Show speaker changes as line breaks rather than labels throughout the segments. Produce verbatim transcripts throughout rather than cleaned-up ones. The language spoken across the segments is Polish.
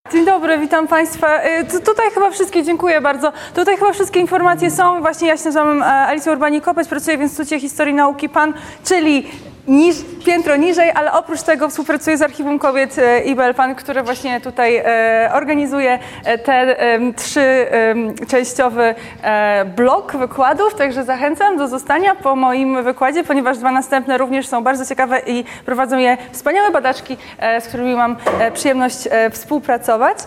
Dzień dobry, witam Państwa. Tutaj chyba wszystkie, dziękuję bardzo. Tutaj chyba wszystkie informacje są. Właśnie ja się nazywam Alicja Urbanik-Kopeć, pracuję w Instytucie Historii i Nauki P A N, czyli niż, piętro niżej, ale oprócz tego współpracuję z Archiwum Kobiet I B L P A N, które właśnie tutaj e, organizuje ten e, trzyczęściowy e, blok wykładów, także zachęcam do zostania po moim wykładzie, ponieważ dwa następne również są bardzo ciekawe i prowadzą je wspaniałe badaczki, e, z którymi mam e, przyjemność e, współpracować.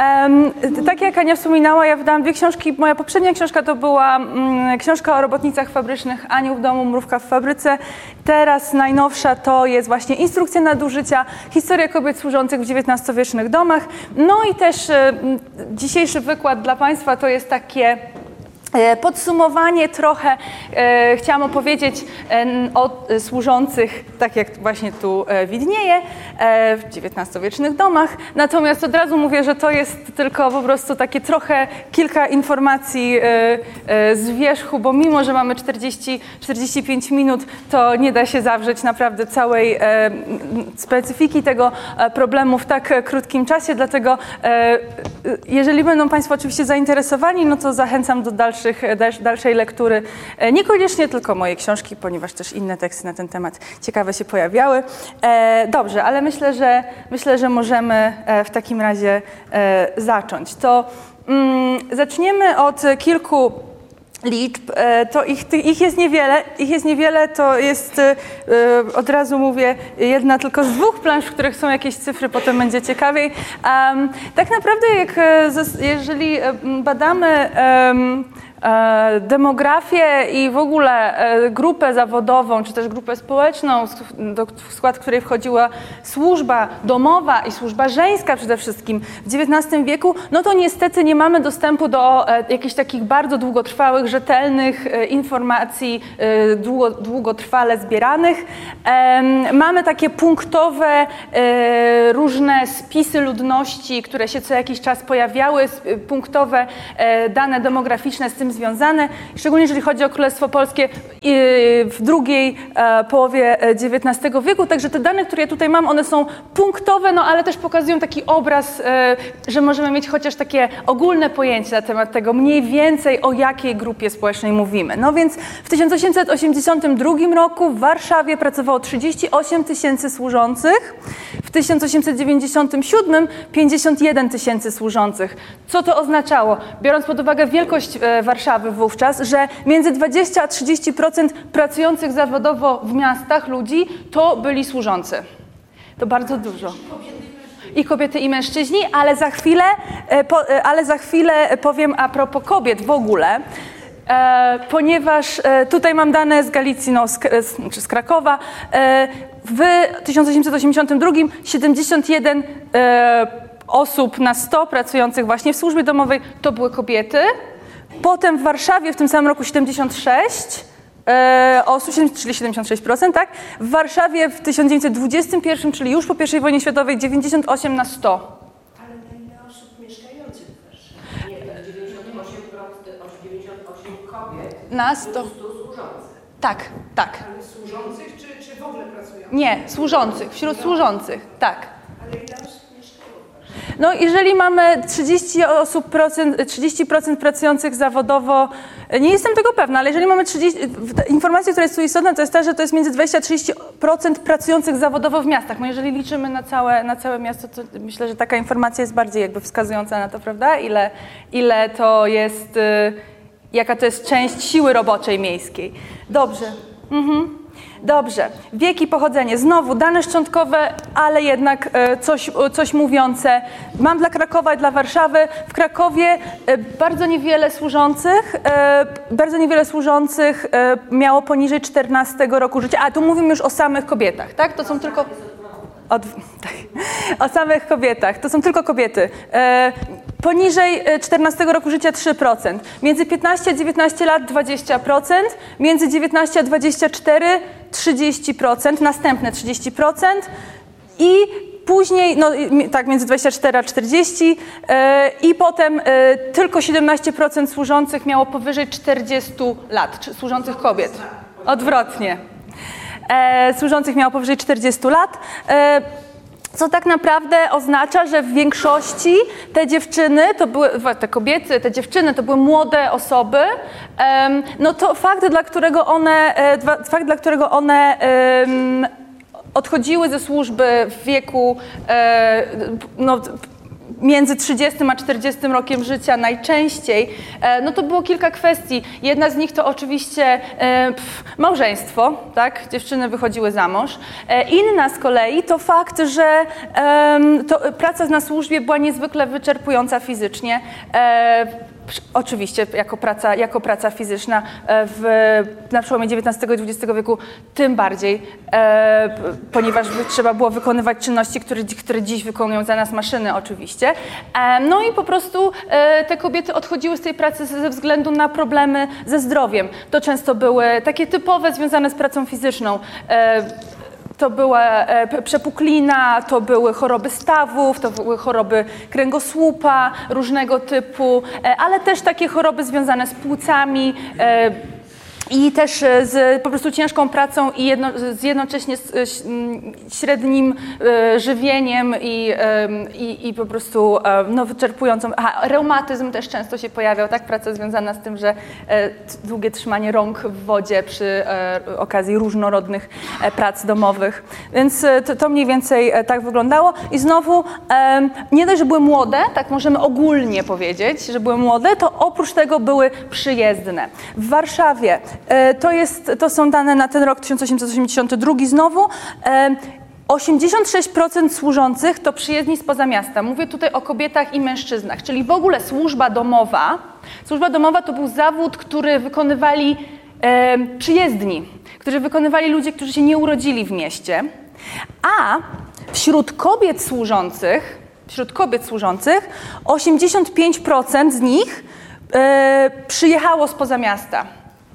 E, tak jak Ania wspominała, ja wydałam dwie książki. Moja poprzednia książka to była mm, książka o robotnicach fabrycznych, Anioł w domu, mrówka w fabryce. Teraz najnowsza to jest właśnie Instrukcja nadużycia, historia kobiet służących w dziewiętnastowiecznych domach. No i też e, dzisiejszy wykład dla Państwa to jest takie podsumowanie trochę, e, chciałam opowiedzieć e, o e, służących, tak jak właśnie tu e, widnieje, e, w dziewiętnastowiecznych domach. Natomiast od razu mówię, że to jest tylko po prostu takie trochę kilka informacji e, e, z wierzchu, bo mimo, że mamy czterdzieści czterdzieści pięć minut, to nie da się zawrzeć naprawdę całej e, specyfiki tego e, problemu w tak e, krótkim czasie, dlatego e, jeżeli będą Państwo oczywiście zainteresowani, no to zachęcam do dalszych dalszej lektury, niekoniecznie tylko moje książki, ponieważ też inne teksty na ten temat ciekawe się pojawiały. E, dobrze, ale myślę, że myślę, że możemy w takim razie e, zacząć. To mm, zaczniemy od kilku liczb. E, to ich, ich jest niewiele, ich jest niewiele, to jest, e, od razu mówię, jedna tylko z dwóch plansz, w których są jakieś cyfry, potem będzie ciekawiej. Um, tak naprawdę, jak, jeżeli badamy um, demografię i w ogóle grupę zawodową, czy też grupę społeczną, w skład której wchodziła służba domowa i służba żeńska przede wszystkim w dziewiętnastym wieku, no to niestety nie mamy dostępu do jakichś takich bardzo długotrwałych, rzetelnych informacji, długo, długotrwale zbieranych. Mamy takie punktowe, różne spisy ludności, które się co jakiś czas pojawiały, punktowe dane demograficzne z tym związane, szczególnie jeżeli chodzi o Królestwo Polskie w drugiej połowie dziewiętnastego wieku. Także te dane, które ja tutaj mam, one są punktowe, no ale też pokazują taki obraz, że możemy mieć chociaż takie ogólne pojęcie na temat tego mniej więcej, o jakiej grupie społecznej mówimy. No więc w tysiąc osiemset osiemdziesiątym drugim roku w Warszawie pracowało trzydzieści osiem tysięcy służących, w tysiąc osiemset dziewięćdziesiątym siódmym pięćdziesiąt jeden tysięcy służących. Co to oznaczało? Biorąc pod uwagę wielkość Warszawy wówczas, że między dwadzieścia a trzydzieści procent pracujących zawodowo w miastach ludzi to byli służący. To bardzo dużo. I kobiety, i mężczyźni, ale za chwilę, ale za chwilę powiem a propos kobiet w ogóle. E, ponieważ e, tutaj mam dane z Galicji, no, z, z, z Krakowa. E, w tysiąc osiemset osiemdziesiątym drugim siedemdziesiąt jeden e, osób na sto pracujących właśnie w służbie domowej to były kobiety. Potem w Warszawie w tym samym roku siedemdziesiąt sześć e, osób, czyli siedemdziesiąt sześć procent, tak? W Warszawie w tysiąc dziewięćset dwudziestym pierwszym, czyli już po pierwszej wojnie światowej, dziewięćdziesiąt osiem na sto.
Ale na ile osób mieszkających w Warszawie? Nie, dziewięćdziesiąt osiem procent, dziewięćdziesiąt osiem kobiet
na sto
służących.
Tak, tak.
Ale służących czy, czy w ogóle pracujących?
Nie, służących, wśród służących, tak.
Ale ile osób mieszkało w Warszawie?
No jeżeli mamy trzydzieści osób procent, trzydzieści procent pracujących zawodowo, nie jestem tego pewna, ale jeżeli mamy trzydzieści, informacja, która jest tu istotna, to jest ta, że to jest między dwadzieścia a trzydzieści procent pracujących zawodowo w miastach. No jeżeli liczymy na całe, na całe miasto, to myślę, że taka informacja jest bardziej jakby wskazująca na to, prawda? Ile, ile to jest, jaka to jest część siły roboczej miejskiej. Dobrze. Mhm. Dobrze, wiek i pochodzenie. Znowu dane szczątkowe, ale jednak e, coś, coś mówiące. Mam dla Krakowa i dla Warszawy. W Krakowie e, bardzo niewiele służących, e, bardzo niewiele służących e, miało poniżej czternastego roku życia. A tu mówimy już o samych kobietach, tak? To są tylko... Od, tak. O samych kobietach. To są tylko kobiety. E, poniżej czternastego roku życia trzy procent. Między piętnaście a dziewiętnaście lat dwadzieścia procent. Między dziewiętnaście a dwadzieścia cztery trzydzieści procent. Następne trzydzieści procent. I później, no tak, między dwadzieścia cztery a czterdzieści. E, I potem e, tylko siedemnaście procent służących miało powyżej czterdziestu lat. Czy, służących kobiet. Odwrotnie. E, służących miało powyżej czterdziestu lat. E, Co tak naprawdę oznacza, że w większości te dziewczyny, to były, te kobiety, te dziewczyny to były młode osoby, no to fakt, dla którego one, fakt, dla którego one odchodziły ze służby w wieku no, między trzydziestym a czterdziestym rokiem życia najczęściej, no to było kilka kwestii. Jedna z nich to oczywiście pff, małżeństwo, tak? Dziewczyny wychodziły za mąż. Inna z kolei to fakt, że to praca na służbie była niezwykle wyczerpująca fizycznie. Oczywiście jako praca, jako praca fizyczna w, na przełomie dziewiętnastego i dwudziestego wieku tym bardziej, e, ponieważ trzeba było wykonywać czynności, które, które dziś wykonują za nas maszyny oczywiście. E, no i po prostu e, te kobiety odchodziły z tej pracy ze względu na problemy ze zdrowiem. To często były takie typowe związane z pracą fizyczną. E, To była e, przepuklina, to były choroby stawów, to były choroby kręgosłupa różnego typu, e, ale też takie choroby związane z płucami e, i też z po prostu ciężką pracą i jedno, z jednocześnie z, z średnim e, żywieniem i, e, i, i po prostu e, no, wyczerpującą. Aha, reumatyzm też często się pojawiał, tak? Praca związana z tym, że e, długie trzymanie rąk w wodzie przy e, okazji różnorodnych e, prac domowych. Więc e, to, to mniej więcej e, tak wyglądało. I znowu e, nie dość, że były młode, tak możemy ogólnie powiedzieć, że były młode, to oprócz tego były przyjezdne. W Warszawie To, jest, to są dane na ten rok tysiąc osiemset osiemdziesiąty drugi znowu. osiemdziesiąt sześć procent służących to przyjezdni spoza miasta. Mówię tutaj o kobietach i mężczyznach, czyli w ogóle służba domowa. Służba domowa to był zawód, który wykonywali e, przyjezdni, który wykonywali ludzie, którzy się nie urodzili w mieście. A wśród kobiet służących, wśród kobiet służących osiemdziesiąt pięć procent z nich e, przyjechało spoza miasta.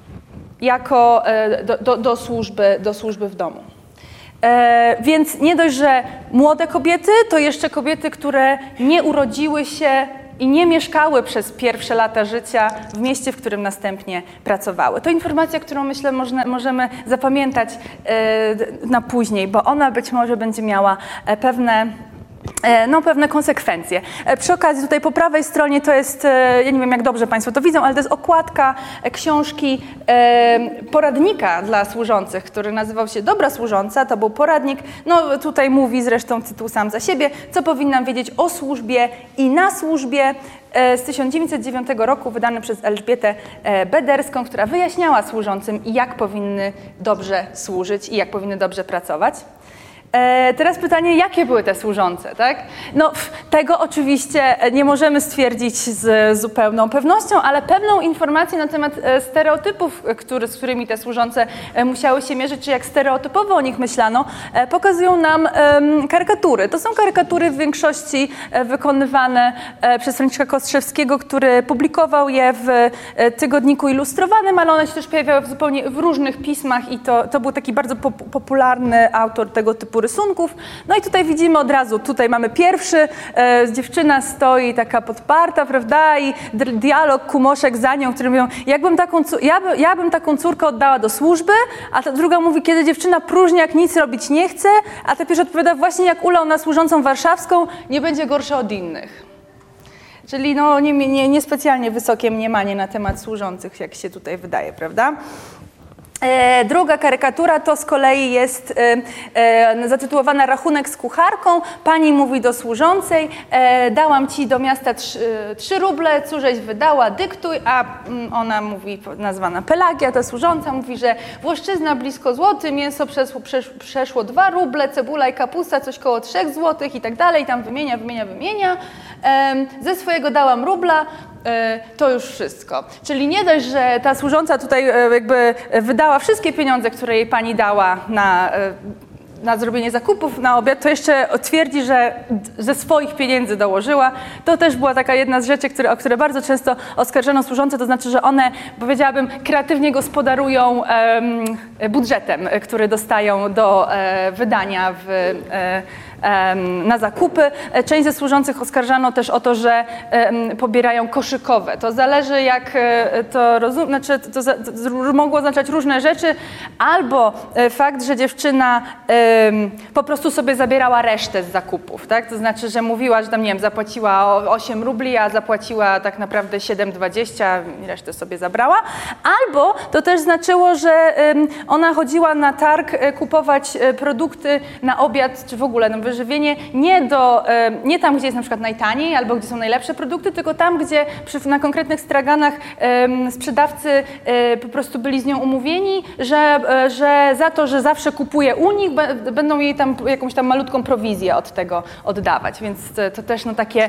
Jako do, do, do, służby, do służby w domu. E, więc nie dość, że młode kobiety, to jeszcze kobiety, które nie urodziły się i nie mieszkały przez pierwsze lata życia w mieście, w którym następnie pracowały. To informacja, którą myślę można, możemy zapamiętać e, na później, bo ona być może będzie miała pewne No, pewne konsekwencje. Przy okazji tutaj po prawej stronie to jest, ja nie wiem jak dobrze Państwo to widzą, ale to jest okładka książki poradnika dla służących, który nazywał się Dobra służąca. To był poradnik, no tutaj mówi zresztą tytuł sam za siebie, co powinnam wiedzieć o służbie i na służbie, z tysiąc dziewięćset dziewiątego roku, wydany przez Elżbietę Bederską, która wyjaśniała służącym, jak powinny dobrze służyć i jak powinny dobrze pracować. E, teraz pytanie, jakie były te służące, tak? No, tego oczywiście nie możemy stwierdzić z zupełną pewnością, ale pewną informację na temat stereotypów, który, z którymi te służące musiały się mierzyć, czy jak stereotypowo o nich myślano, pokazują nam um, karykatury. To są karykatury w większości wykonywane przez Franciszka Kostrzewskiego, który publikował je w tygodniku ilustrowanym, ale one się też pojawiały w zupełnie w różnych pismach i to, to był taki bardzo pop- popularny autor tego typu rysunków. No i tutaj widzimy od razu, tutaj mamy pierwszy, e, dziewczyna stoi taka podparta, prawda, i d- dialog kumoszek za nią, który mówią, jakbym taką, ja, by, ja bym taką córkę oddała do służby, a ta druga mówi, kiedy dziewczyna próżniak nic robić nie chce, a ta pierwsza odpowiada, właśnie jak ulał na służącą warszawską, nie będzie gorsza od innych. Czyli no nie, nie, niespecjalnie wysokie mniemanie na temat służących, jak się tutaj wydaje, prawda? E, druga karykatura to z kolei jest e, e, zatytułowana Rachunek z kucharką. Pani mówi do służącej, e, dałam ci do miasta trzy ruble, cóżeś wydała, dyktuj, a mm, ona mówi, nazwana Pelagia, ta służąca mówi, że włoszczyzna blisko złoty, mięso przeszło, przeszło dwa ruble, cebula i kapusta coś koło trzech złotych i tak dalej, tam wymienia, wymienia, wymienia. E, ze swojego dałam rubla, to już wszystko. Czyli nie dość, że ta służąca tutaj jakby wydała wszystkie pieniądze, które jej pani dała na, na zrobienie zakupów na obiad, to jeszcze twierdzi, że ze swoich pieniędzy dołożyła. To też była taka jedna z rzeczy, które, o które bardzo często oskarżano służące, to znaczy, że one, powiedziałabym, kreatywnie gospodarują um, budżetem, który dostają do e, wydania w, e, na zakupy. Część ze służących oskarżano też o to, że pobierają koszykowe. To zależy jak to rozumiem, znaczy to, za, to mogło oznaczać różne rzeczy, albo fakt, że dziewczyna po prostu sobie zabierała resztę z zakupów, tak? To znaczy, że mówiła, że tam, nie wiem, zapłaciła osiem rubli, a zapłaciła tak naprawdę siedem dwadzieścia i resztę sobie zabrała. Albo to też znaczyło, że ona chodziła na targ kupować produkty na obiad, czy w ogóle na wyżywienie, nie, do, nie tam, gdzie jest na przykład najtaniej, albo gdzie są najlepsze produkty, tylko tam, gdzie przy, na konkretnych straganach sprzedawcy po prostu byli z nią umówieni, że, że za to, że zawsze kupuje u nich, będą jej tam jakąś tam malutką prowizję od tego oddawać. Więc to też no takie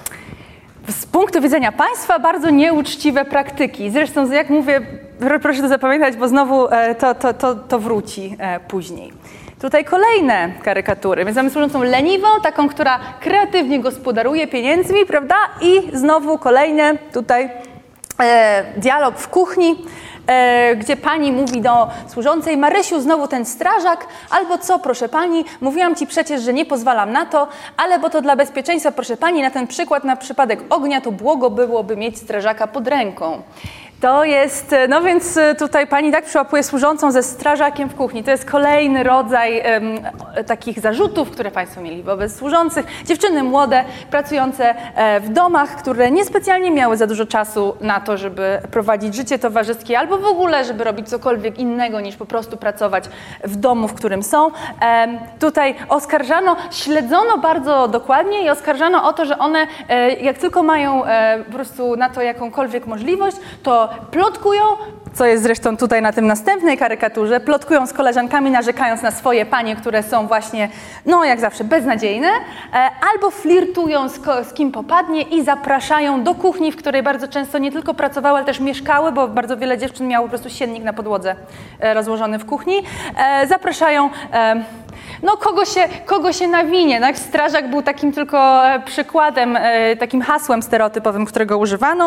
z punktu widzenia państwa bardzo nieuczciwe praktyki. Zresztą, jak mówię, proszę to zapamiętać, bo znowu to, to, to, to wróci później. Tutaj kolejne karykatury. Więc mamy służącą leniwą, taką, która kreatywnie gospodaruje pieniędzmi, prawda? I znowu kolejne tutaj e, dialog w kuchni, e, gdzie pani mówi do służącej: Marysiu, znowu ten strażak, albo co, proszę pani, mówiłam ci przecież, że nie pozwalam na to, ale bo to dla bezpieczeństwa, proszę pani, na ten przykład, na przypadek ognia, to błogo byłoby mieć strażaka pod ręką. To jest, no więc tutaj pani tak przyłapuje służącą ze strażakiem w kuchni. To jest kolejny rodzaj um, takich zarzutów, które państwo mieli wobec służących. Dziewczyny młode, pracujące e, w domach, które niespecjalnie miały za dużo czasu na to, żeby prowadzić życie towarzyskie, albo w ogóle, żeby robić cokolwiek innego niż po prostu pracować w domu, w którym są. E, tutaj oskarżano, śledzono bardzo dokładnie i oskarżano o to, że one e, jak tylko mają e, po prostu na to jakąkolwiek możliwość, to plotkują, co jest zresztą tutaj na tym następnej karykaturze, plotkują z koleżankami, narzekając na swoje panie, które są właśnie, no jak zawsze, beznadziejne, albo flirtują z, z kim popadnie i zapraszają do kuchni, w której bardzo często nie tylko pracowały, ale też mieszkały, bo bardzo wiele dziewczyn miało po prostu siennik na podłodze rozłożony w kuchni. Zapraszają no kogo się, kogo się nawinie, tak? Strażak był takim tylko przykładem, takim hasłem stereotypowym, którego używano,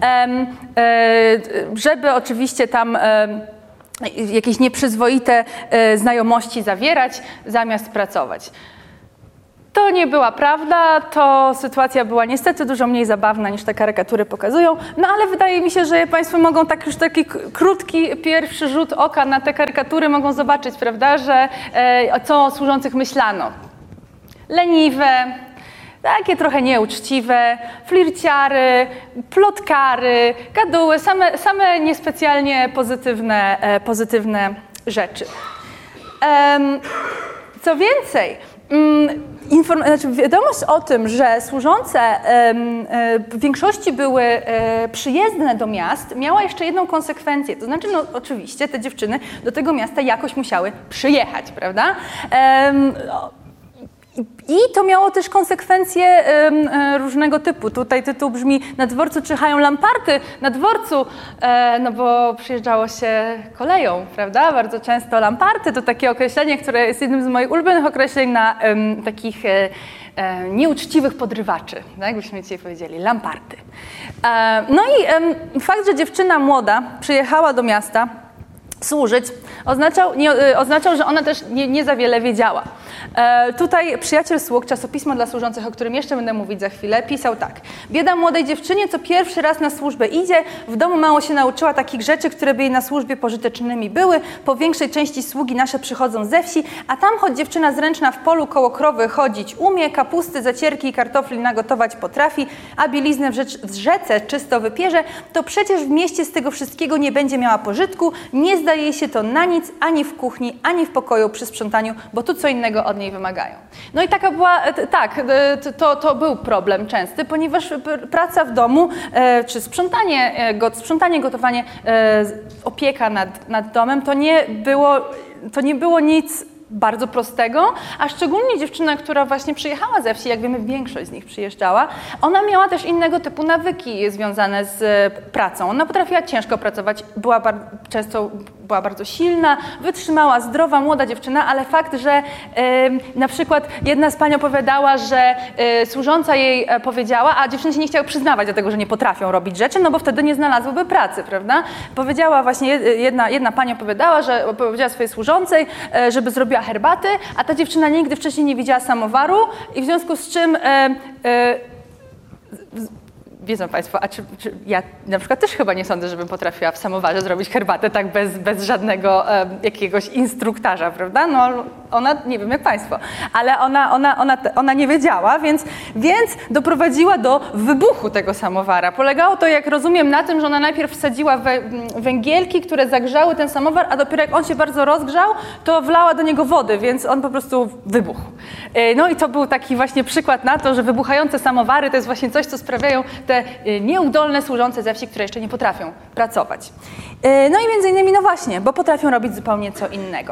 żeby oczywiście tam jakieś nieprzyzwoite znajomości zawierać, zamiast pracować. To nie była prawda, to sytuacja była niestety dużo mniej zabawna niż te karykatury pokazują, no ale wydaje mi się, że państwo mogą tak już taki krótki pierwszy rzut oka na te karykatury mogą zobaczyć, prawda, że e, co o służących myślano. Leniwe, takie trochę nieuczciwe, flirciary, plotkary, gaduły, same, same niespecjalnie pozytywne, e, pozytywne rzeczy. E, co więcej, Inform- znaczy wiadomość o tym, że służące w większości były przyjezdne do miast, miała jeszcze jedną konsekwencję. To znaczy, no oczywiście te dziewczyny do tego miasta jakoś musiały przyjechać, prawda? I to miało też konsekwencje um, różnego typu. Tutaj tytuł brzmi: na dworcu czyhają lamparty. Na dworcu, e, no bo przyjeżdżało się koleją, prawda? Bardzo często lamparty to takie określenie, które jest jednym z moich ulubionych określeń na um, takich e, e, nieuczciwych podrywaczy, tak? Jakbyśmy dzisiaj powiedzieli, lamparty. E, no i e, fakt, że dziewczyna młoda przyjechała do miasta służyć, oznaczał, nie, oznaczał, że ona też nie, nie za wiele wiedziała. E, tutaj Przyjaciel Sług, czasopismo dla służących, o którym jeszcze będę mówić za chwilę, pisał tak. Bieda młodej dziewczynie, co pierwszy raz na służbę idzie, w domu mało się nauczyła takich rzeczy, które by jej na służbie pożytecznymi były. Po większej części sługi nasze przychodzą ze wsi, a tam choć dziewczyna zręczna w polu koło krowy chodzić umie, kapusty, zacierki i kartofli nagotować potrafi, a bieliznę w, rzecz, w rzece czysto wypierze, to przecież w mieście z tego wszystkiego nie będzie miała pożytku, nie zdaje jej się to na nic, ani w kuchni, ani w pokoju przy sprzątaniu, bo tu co innego od niej wymagają. No i taka była, tak, to, to był problem częsty, ponieważ praca w domu, czy sprzątanie, sprzątanie gotowanie, opieka nad, nad domem, to nie było, to nie było nic bardzo prostego, a szczególnie dziewczyna, która właśnie przyjechała ze wsi, jak wiemy, większość z nich przyjeżdżała, ona miała też innego typu nawyki związane z pracą. Ona potrafiła ciężko pracować, była bardzo często była bardzo silna, wytrzymała, zdrowa, młoda dziewczyna, ale fakt, że na przykład jedna z pań opowiadała, że służąca jej powiedziała, a dziewczyny się nie chciały przyznawać do tego, że nie potrafią robić rzeczy, no bo wtedy nie znalazłyby pracy, prawda? Powiedziała właśnie, jedna, jedna pani opowiadała, że powiedziała swojej służącej, żeby zrobiła herbatę, a ta dziewczyna nigdy wcześniej nie widziała samowaru i w związku z czym e, e, wiedzą Państwo, a czy, czy ja na przykład też chyba nie sądzę, żebym potrafiła w samowarze zrobić herbatę tak bez, bez żadnego e, jakiegoś instruktarza, prawda? No ona, nie wiem jak Państwo, ale ona, ona, ona, ona nie wiedziała, więc, więc doprowadziła do wybuchu tego samowara. Polegało to, jak rozumiem, na tym, że ona najpierw wsadziła we, węgielki, które zagrzały ten samowar, a dopiero jak on się bardzo rozgrzał, to wlała do niego wody, więc on po prostu wybuchł. E, no i to był taki właśnie przykład na to, że wybuchające samowary to jest właśnie coś, co sprawiają te nieudolne służące ze wsi, które jeszcze nie potrafią pracować. No i między innymi, no właśnie, bo potrafią robić zupełnie co innego.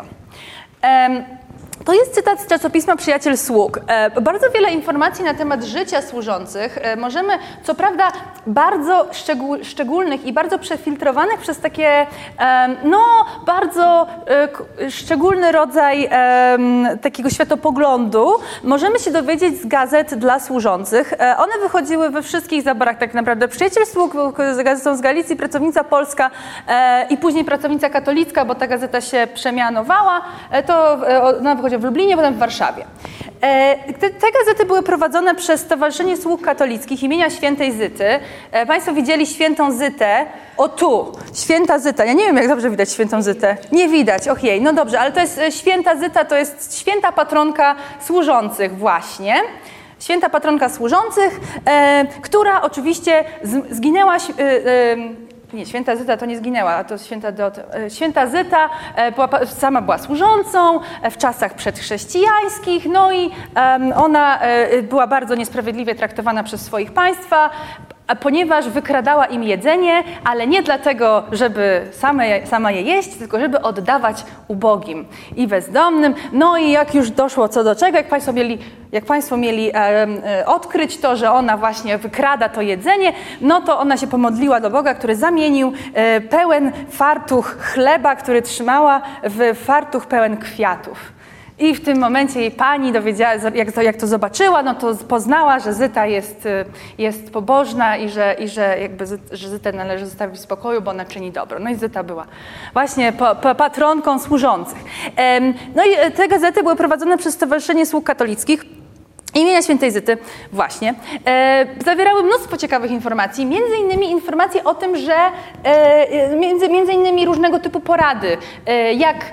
To jest cytat z czasopisma Przyjaciel Sług. Bardzo wiele informacji na temat życia służących możemy, co prawda, bardzo szczegół, szczególnych i bardzo przefiltrowanych przez takie, no, bardzo szczególny rodzaj takiego światopoglądu, możemy się dowiedzieć z gazet dla służących. One wychodziły we wszystkich zaborach tak naprawdę. Przyjaciel Sług był gazetą z Galicji, Pracownica Polska i później Pracownica Katolicka, bo ta gazeta się przemianowała. To ona wychodziła w Lublinie, potem w Warszawie. Te, te gazety były prowadzone przez Stowarzyszenie Sług Katolickich imienia Świętej Zyty. Państwo widzieli Świętą Zytę. O tu, Święta Zyta. Ja nie wiem, jak dobrze widać Świętą Zytę. Nie widać, ojej, no dobrze, ale to jest Święta Zyta, to jest święta patronka służących właśnie. Święta patronka służących, e, która oczywiście z, zginęła... E, e, Nie, Święta Zyta to nie zginęła, to Święta Dot. Święta Zyta była, sama była służącą w czasach przedchrześcijańskich, no i um, ona była bardzo niesprawiedliwie traktowana przez swoich państwa, ponieważ wykradała im jedzenie, ale nie dlatego, żeby same, sama je jeść, tylko żeby oddawać ubogim i bezdomnym. No i jak już doszło co do czego, jak Państwo mieli, jak państwo mieli e, e, odkryć to, że ona właśnie wykrada to jedzenie, no to ona się pomodliła do Boga, który zamienił e, pełen fartuch chleba, który trzymała, w fartuch pełen kwiatów. I w tym momencie jej pani dowiedziała, jak to, jak to zobaczyła, no to poznała, że Zyta jest, jest pobożna i że, i że, jakby, że Zytę należy zostawić w spokoju, bo ona czyni dobro. No i Zyta była właśnie po, po patronką służących. No i te gazety były prowadzone przez Stowarzyszenie Sług Katolickich imienia Świętej Zyty, właśnie, e, zawierały mnóstwo ciekawych informacji, między innymi informacje o tym, że e, między, między innymi różnego typu porady, e, jak